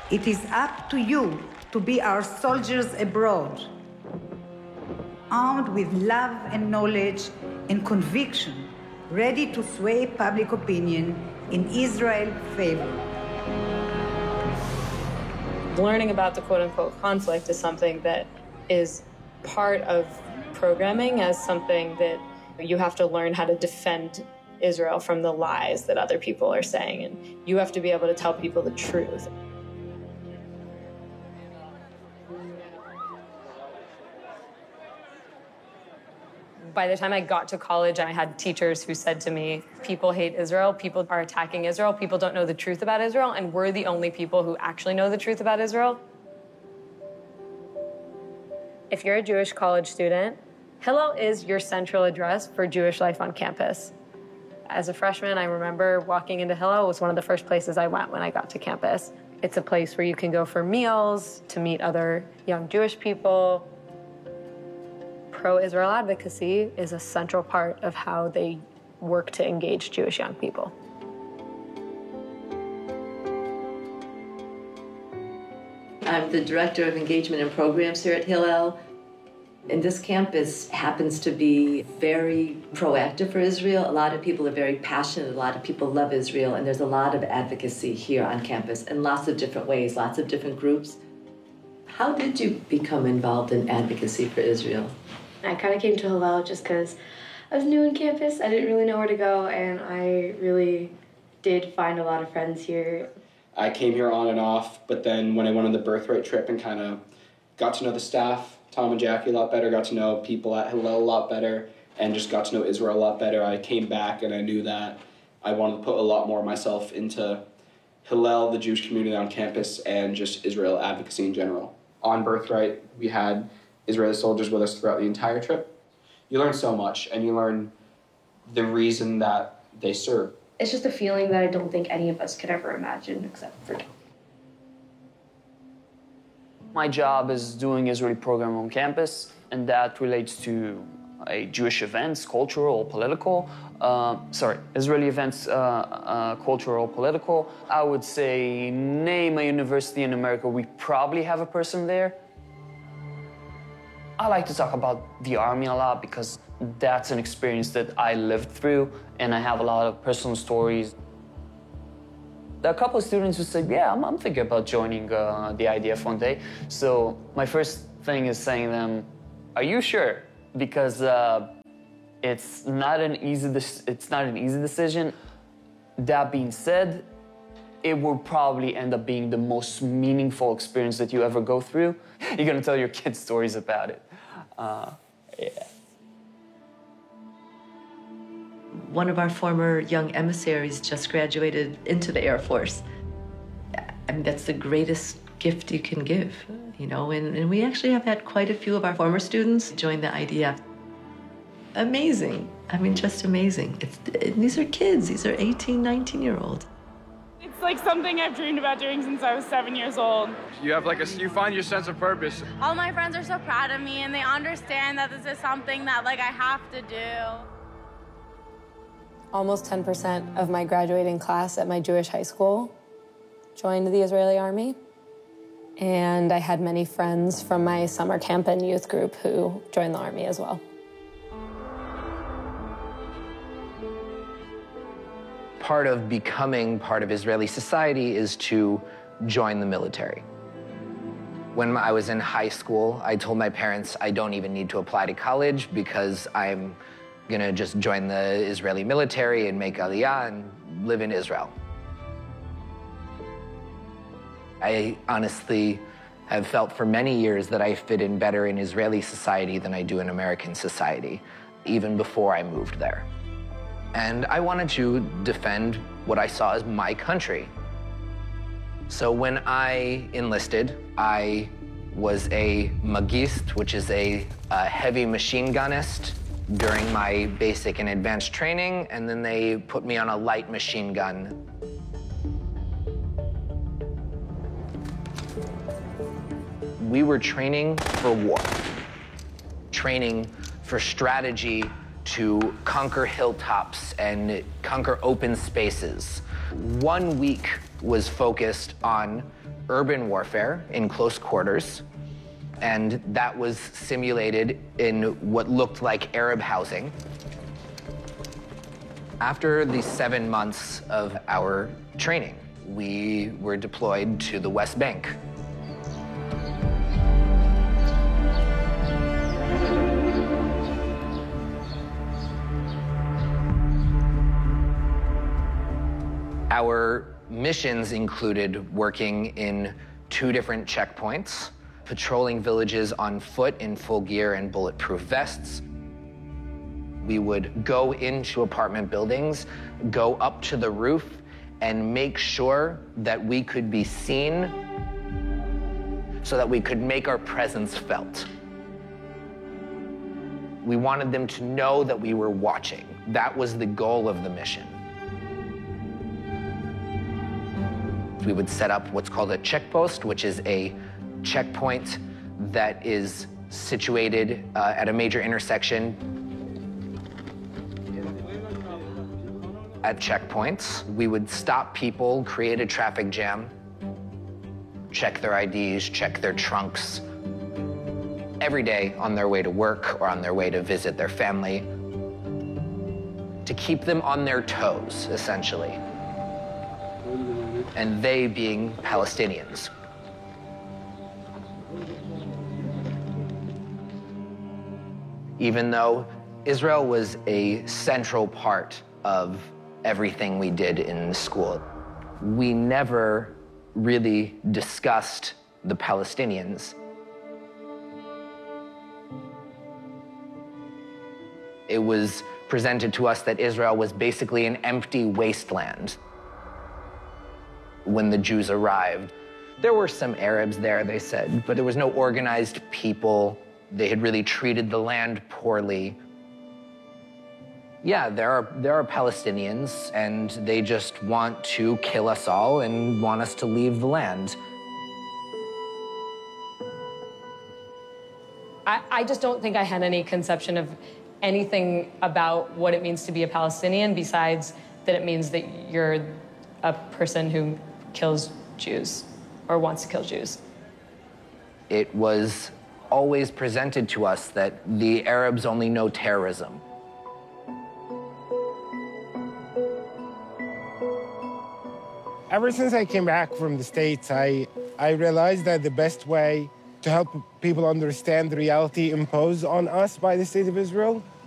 It is up to you to be our soldiers abroad, armed with love and knowledge and conviction, ready to sway public opinion in Israel's favor. Learning about the quote-unquote conflict is something that is part of programming, as something that you have to learn how to defend Israel from the lies that other people are saying, and you have to be able to tell people the truth. By the time I got to college, I had teachers who said to me, people hate Israel, people are attacking Israel, people don't know the truth about Israel, and we're the only people who actually know the truth about Israel. If you're a Jewish college student, Hillel is your central address for Jewish life on campus. As a freshman, I remember walking into Hillel was one of the first places I went when I got to campus. It's a place where you can go for meals, to meet other young Jewish people. Pro-Israel advocacy is a central part of how they work to engage Jewish young people. I'm the Director of Engagement and Programs here at Hillel. And this campus happens to be very proactive for Israel. A lot of people are very passionate. A lot of people love Israel. And there's a lot of advocacy here on campus in lots of different ways, lots of different groups. How did you become involved in advocacy for Israel? I kind of came to Hillel just because I was new on campus. I didn't really know where to go, and I really did find a lot of friends here. I came here on and off, but then when I went on the Birthright trip and kind of got to know the staff, Tom and Jackie, a lot better, got to know people at Hillel a lot better, and just got to know Israel a lot better, I came back and I knew that I wanted to put a lot more of myself into Hillel, the Jewish community on campus, and just Israel advocacy in general. On Birthright, we had Israeli soldiers with us throughout the entire trip. You learn so much, and you learn the reason that they serve. It's just a feeling that I don't think any of us could ever imagine except for Tom. My job is doing Israeli program on campus, and that relates to Jewish events, cultural, political. Israeli events, cultural, political. I would say, name a university in America, we probably have a person there. I like to talk about the Army a lot because that's an experience that I lived through, and I have a lot of personal stories. There are a couple of students who said, yeah, I'm thinking about joining the IDF one day. So my first thing is saying to them, are you sure? Because it's not an easy decision. That being said, it will probably end up being the most meaningful experience that you ever go through. You're gonna tell your kids stories about it. Yeah. One of our former young emissaries just graduated into the Air Force. I mean, that's the greatest gift you can give, you know, and we actually have had quite a few of our former students join the IDF. Amazing. I mean, just amazing. These are kids. These are 18, 19-year-olds. It's like something I've dreamed about doing since I was 7 years old. You have you find your sense of purpose. All my friends are so proud of me, and they understand that this is something that I have to do. Almost 10% of my graduating class at my Jewish high school joined the Israeli Army. And I had many friends from my summer camp and youth group who joined the Army as well. Part of becoming part of Israeli society is to join the military. When I was in high school, I told my parents I don't even need to apply to college because I'm gonna just join the Israeli military and make Aliyah and live in Israel. I honestly have felt for many years that I fit in better in Israeli society than I do in American society, even before I moved there. And I wanted to defend what I saw as my country. So when I enlisted, I was a magist, which is a heavy machine gunist during my basic and advanced training, and then they put me on a light machine gun. We were training for war, training for strategy to conquer hilltops and conquer open spaces. 1 week was focused on urban warfare in close quarters, and that was simulated in what looked like Arab housing. After the 7 months of our training, we were deployed to the West Bank. Our missions included working in 2 different checkpoints, patrolling villages on foot in full gear and bulletproof vests. We would go into apartment buildings, go up to the roof, and make sure that we could be seen so that we could make our presence felt. We wanted them to know that we were watching. That was the goal of the mission. We would set up what's called a checkpost, which is a checkpoint that is situated at a major intersection. At checkpoints, we would stop people, create a traffic jam, check their IDs, check their trunks, every day on their way to work or on their way to visit their family, to keep them on their toes, essentially. And they being Palestinians. Even though Israel was a central part of everything we did in school, we never really discussed the Palestinians. It was presented to us that Israel was basically an empty wasteland when the Jews arrived. There were some Arabs there, they said, but there was no organized people. They had really treated the land poorly. Yeah, there are Palestinians, and they just want to kill us all and want us to leave the land. I just don't think I had any conception of anything about what it means to be a Palestinian besides that it means that you're a person who kills Jews or wants to kill Jews. It was always presented to us that the Arabs only know terrorism. Ever since I came back from the States, I realized that the best way to help people understand the reality imposed on us by the State of Israel